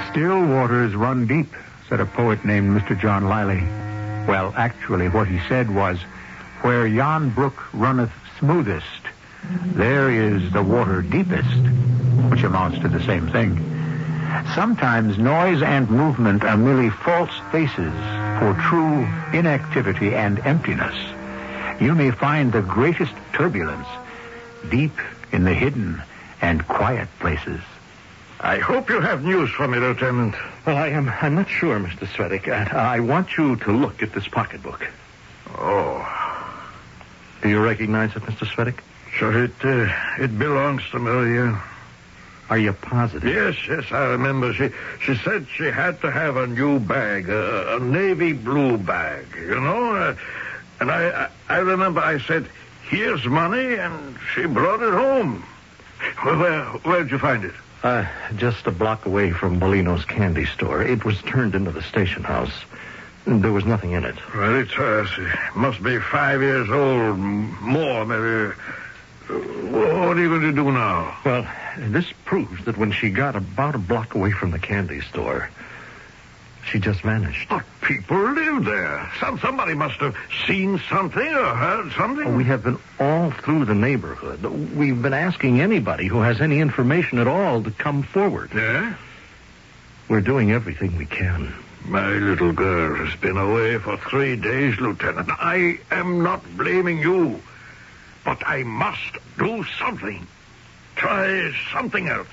Still waters run deep, said a poet named Mr. John Liley. Well, actually, what he said was, where yon brook runneth smoothest, there is the water deepest, which amounts to the same thing. Sometimes noise and movement are merely false faces for true inactivity and emptiness. You may find the greatest turbulence deep in the hidden and quiet places. I hope you have news for me, Lieutenant. Well, I'm not sure, Mr. Svedek. I want you to look at this pocketbook. Oh. Do you recognize it, Mr. Svedek? Sure, it belongs to Maria. Are you positive? Yes, I remember. She said she had to have a new bag, a navy blue bag, you know? And I remember I said, here's money, and she brought it home. Where'd you find it? Just a block away from Bolino's candy store. It was turned into the station house. There was nothing in it. Well, it must be 5 years old, more, maybe. What are you going to do now? Well, this proves that when she got about a block away from the candy store, she just vanished. But people live there. Somebody must have seen something or heard something. We have been all through the neighborhood. We've been asking anybody who has any information at all to come forward. Yeah? We're doing everything we can. My little girl has been away for 3 days, Lieutenant. I am not blaming you, but I must do something. Try something else.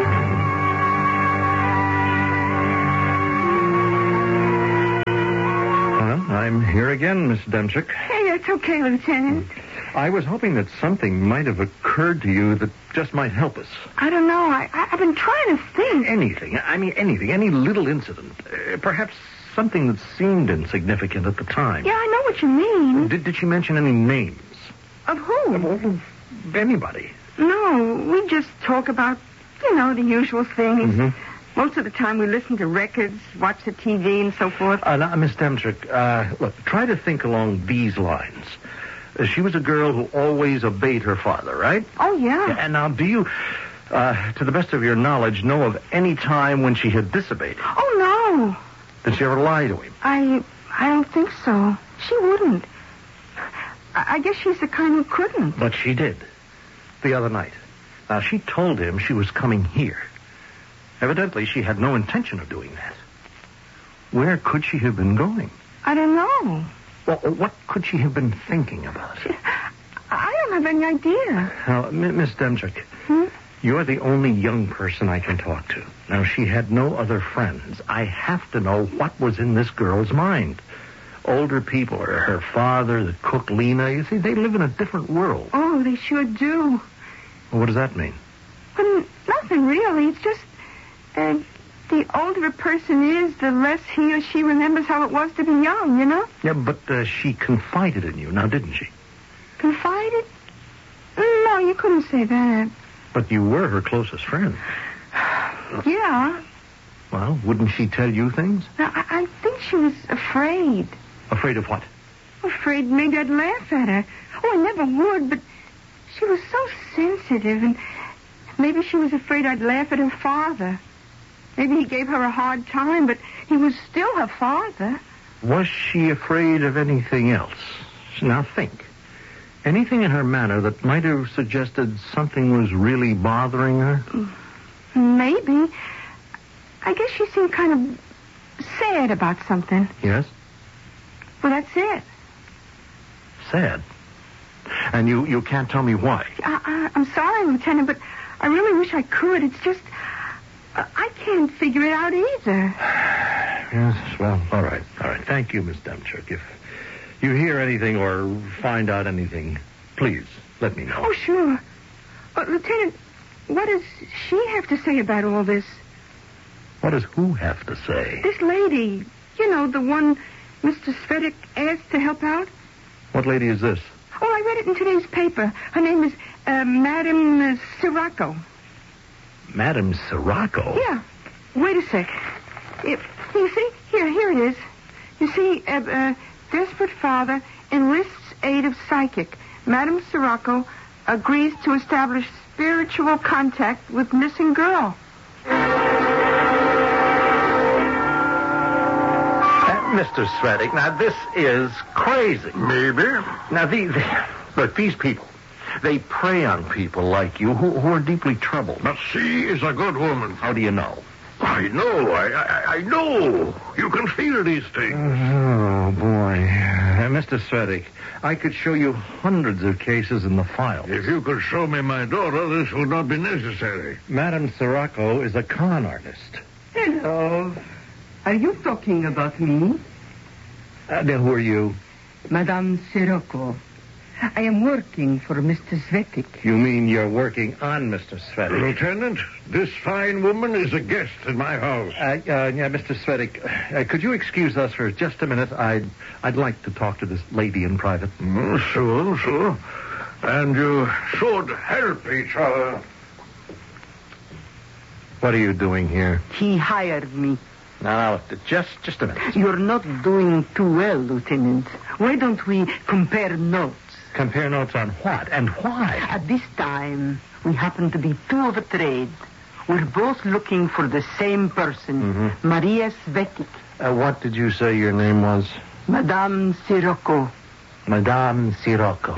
I'm here again, Miss Demchik. Hey, it's okay, Lieutenant. I was hoping that something might have occurred to you that just might help us. I don't know. I've been trying to think. Anything. I mean, anything. Any little incident. Perhaps something that seemed insignificant at the time. Yeah, I know what you mean. Did she mention any names? Of who? Of anybody. No, we just talk about, the usual things. Mm-hmm. Most of the time we listen to records, watch the TV, and so forth. Now, Miss Demchik, look, try to think along these lines. She was a girl who always obeyed her father, right? Oh, yeah. And now, do you, to the best of your knowledge, know of any time when she had disobeyed? Oh, no. Did she ever lie to him? I don't think so. She wouldn't. I guess she's the kind who couldn't. But she did. The other night. Now, she told him she was coming here. Evidently, she had no intention of doing that. Where could she have been going? I don't know. Well, what could she have been thinking about? I don't have any idea. Now, Miss Demchik, you're the only young person I can talk to. Now, she had no other friends. I have to know what was in this girl's mind. Older people, or her father, the cook, Lena, you see, they live in a different world. Oh, they sure do. Well, what does that mean? Well, nothing really. It's just... the older a person is, the less he or she remembers how it was to be young, Yeah, but she confided in you, now didn't she? Confided? No, you couldn't say that. But you were her closest friend. Yeah. Well, wouldn't she tell you things? Now, I think she was afraid. Afraid of what? Afraid maybe I'd laugh at her. Oh, I never would, but she was so sensitive, and maybe she was afraid I'd laugh at her father. Maybe he gave her a hard time, but he was still her father. Was she afraid of anything else? Now think. Anything in her manner that might have suggested something was really bothering her? Maybe. I guess she seemed kind of sad about something. Yes? Well, that's it. Sad? And you can't tell me why? I'm sorry, Lieutenant, but I really wish I could. It's just... I can't figure it out either. Yes, well, all right. Thank you, Miss Demchuk. If you hear anything or find out anything, please let me know. Oh, sure. Lieutenant, what does she have to say about all this? What does who have to say? This lady, the one Mr. Svedek asked to help out. What lady is this? Oh, I read it in today's paper. Her name is Madame Sirocco. Madame Sirocco? Yeah. Wait a sec. You see? Here it is. You see, desperate father enlists aid of psychic. Madame Sirocco agrees to establish spiritual contact with missing girl. Mr. Svetic, now this is crazy. Maybe. Now, look, these people, they prey on people like you who are deeply troubled. But she is a good woman. How do you know? I know. I know. You can feel these things. Oh, boy. Mr. Svetic, I could show you hundreds of cases in the file. If you could show me my daughter, this would not be necessary. Madame Sirocco is a con artist. Hello. Are you talking about me? Then who are you? Madame Sirocco. I am working for Mr. Svetic. You mean you're working on Mr. Svetic? Lieutenant, this fine woman is a guest in my house. Yeah, Mr. Svetic, could you excuse us for just a minute? I'd like to talk to this lady in private. Sure. And you should help each other. What are you doing here? He hired me. No, just a minute. You're not doing too well, Lieutenant. Why don't we compare notes? Compare notes on what and why? At this time, we happen to be two of a trade. We're both looking for the same person, Maria Svetic. What did you say your name was? Madame Sirocco. Madame Sirocco.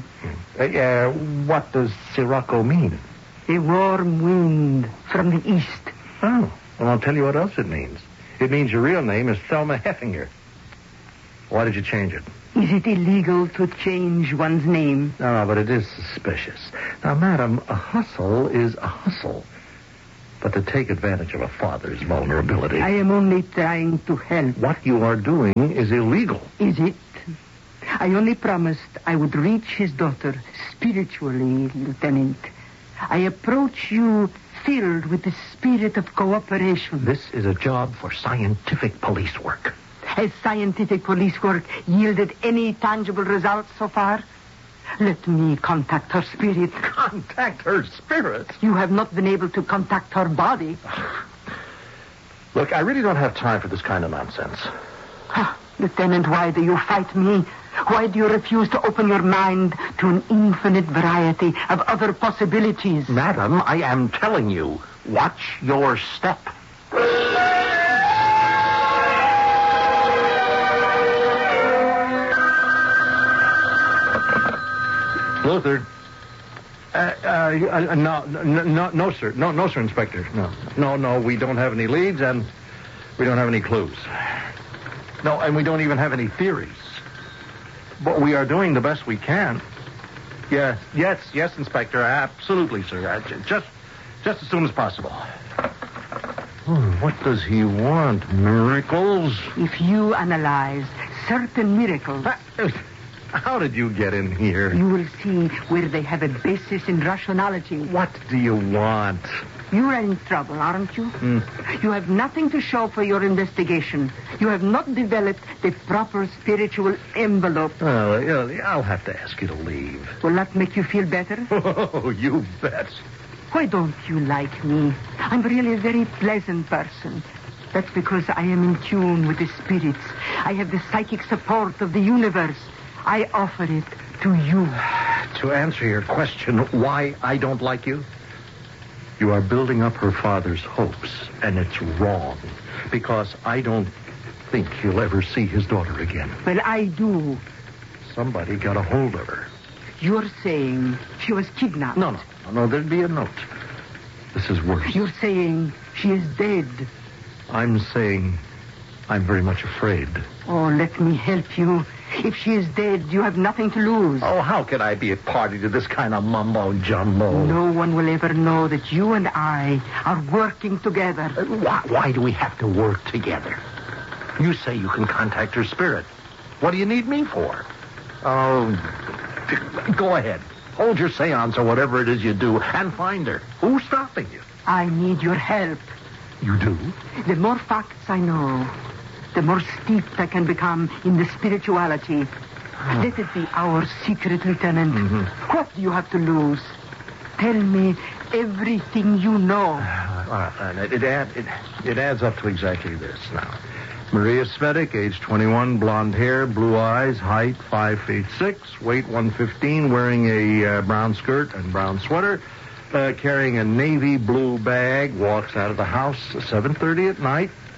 What does Sirocco mean? A warm wind from the east. Oh, well, I'll tell you what else it means. It means your real name is Thelma Heffinger. Why did you change it? Is it illegal to change one's name? No, but it is suspicious. Now, madam, a hustle is a hustle. But to take advantage of a father's vulnerability... I am only trying to help. What you are doing is illegal. Is it? I only promised I would reach his daughter spiritually, Lieutenant. I approach you filled with the spirit of cooperation. This is a job for scientific police work. Has scientific police work yielded any tangible results so far? Let me contact her spirit. Contact her spirit? You have not been able to contact her body. Look, I really don't have time for this kind of nonsense. Lieutenant, why do you fight me? Why do you refuse to open your mind to an infinite variety of other possibilities? Madam, I am telling you, watch your step. Luther. No, sir. No, sir, Inspector. No, we don't have any leads, and we don't have any clues. No, and we don't even have any theories. But we are doing the best we can. Yes, Inspector. Absolutely, sir. Just as soon as possible. What does he want? Miracles? If you analyze certain miracles... How did you get in here? You will see where they have a basis in rationality. What do you want? You are in trouble, aren't you? You have nothing to show for your investigation. You have not developed the proper spiritual envelope. Well, I'll have to ask you to leave. Will that make you feel better? Oh, you bet. Why don't you like me? I'm really a very pleasant person. That's because I am in tune with the spirits. I have the psychic support of the universe. I offer it to you. To answer your question, why I don't like you? You are building up her father's hopes, and it's wrong. Because I don't think he'll ever see his daughter again. Well, I do. Somebody got a hold of her. You're saying she was kidnapped? No, there'd be a note. This is worse. You're saying she is dead? I'm saying I'm very much afraid. Oh, let me help you. If she is dead, you have nothing to lose. Oh, how could I be a party to this kind of mumbo-jumbo? No one will ever know that you and I are working together. Why do we have to work together? You say you can contact her spirit. What do you need me for? Oh, go ahead. Hold your seance or whatever it is you do and find her. Who's stopping you? I need your help. You do? The more facts I know, the more steeped I can become in the spirituality. Let it be our secret, Lieutenant. What do you have to lose? Tell me everything you know. It adds up to exactly this now. Maria Svetic, age 21, blonde hair, blue eyes, height 5'6", weight 115, wearing a brown skirt and brown sweater, carrying a navy blue bag, walks out of the house 7:30 at night.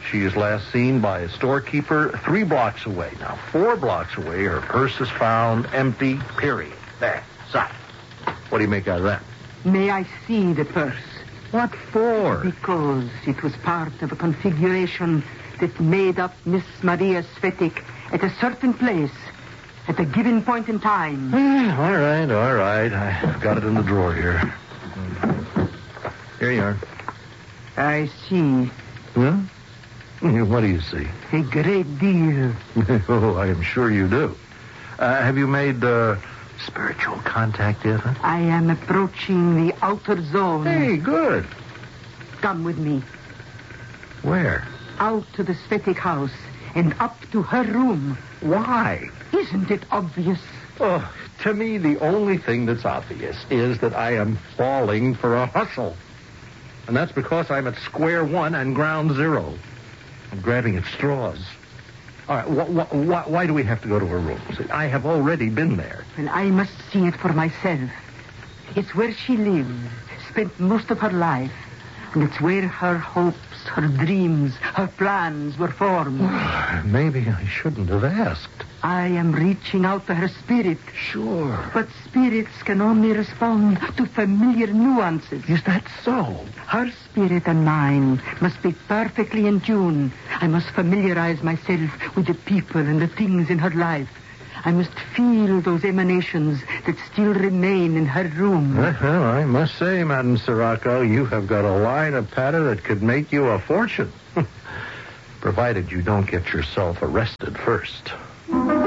She is last seen by a storekeeper 3 blocks away. Now, 4 blocks away, her purse is found empty, period. There, stop. What do you make out of that? May I see the purse? What for? Because it was part of a configuration that made up Miss Maria Svetic at a certain place, at a given point in time. All right. I've got it in the drawer here. Here you are. I see. Huh? What do you see? A great deal. Oh, I am sure you do. Have you made spiritual contact yet? Huh? I am approaching the outer zone. Hey, good. Come with me. Where? Out to the Svetic house and up to her room. Why? Isn't it obvious? Oh, to me, the only thing that's obvious is that I am falling for a hustle. And that's because I'm at square one and ground zero. I'm grabbing at straws. All right, why do we have to go to her room? See, I have already been there. Well, I must see it for myself. It's where she lived, spent most of her life. And it's where her hopes, her dreams, her plans were formed. Maybe I shouldn't have asked. I am reaching out to her spirit. Sure. But spirits can only respond to familiar nuances. Is that so? Her spirit and mine must be perfectly in tune. I must familiarize myself with the people and the things in her life. I must feel those emanations that still remain in her room. Well, I must say, Madame Sirocco, you have got a line of patter that could make you a fortune. Provided you don't get yourself arrested first.